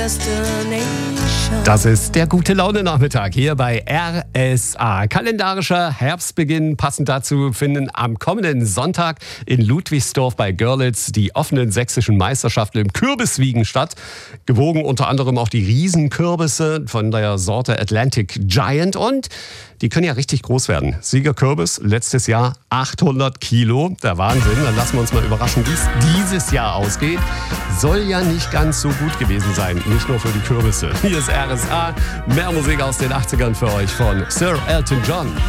Das ist der Gute-Laune-Nachmittag hier bei RSA. Kalendarischer Herbstbeginn. Passend dazu finden am kommenden Sonntag in Ludwigsdorf bei Görlitz die offenen sächsischen Meisterschaften im Kürbiswiegen statt. Gewogen unter anderem auch die Riesenkürbisse von der Sorte Atlantic Giant. Und die können ja richtig groß werden. Siegerkürbis letztes Jahr 800 Kilo. Der Wahnsinn. Dann lassen wir uns mal überraschen, wie es dieses Jahr ausgeht. Soll ja nicht ganz so gut gewesen sein. Nicht nur für die Kürbisse. Hier ist RSA. Mehr Musik aus den 80ern für euch von Sir Elton John.